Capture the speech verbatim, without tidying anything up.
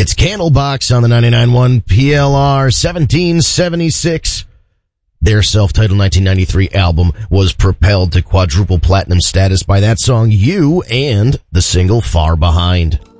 It's Candlebox on the ninety-nine point one P L R seventeen seventy-six. Their self-titled nineteen ninety-three album was propelled to quadruple platinum status by that song, You, and the single Far Behind.